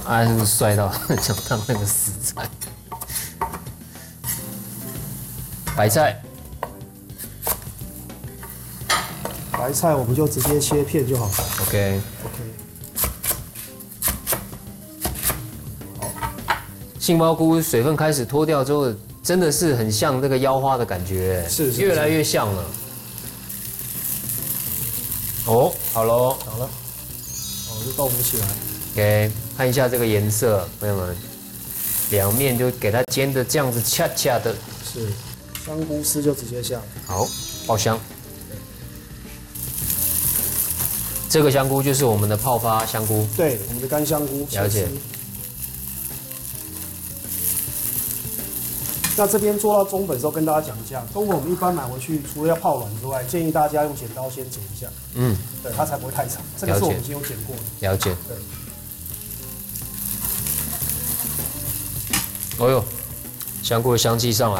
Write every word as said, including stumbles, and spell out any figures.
啊，是不是帅到想当那个食材？白菜， 白菜我们就直接切片就好了。 OK OK。 杏鲍菇水分开始脱掉之后，真的是很像这个腰花的感觉， 是是越来越像了。哦，好喽， 好了，哦，就豆腐起来。 OK， 看一下这个颜色，朋友们，两面就给它煎的这样子恰恰的。 是，香菇丝就直接下。 好，爆香。这个香菇就是我们的泡发香菇。 对，我们的干香菇。 了解。 那这边做到中粉的时候，跟大家讲一下，中粉我们一般买回去，除了要泡软之外，建议大家用剪刀先剪一下。嗯，对，它才不会太长。这个是我们已经有剪过的。 了解。 对。 哦呦，香菇的香气上来。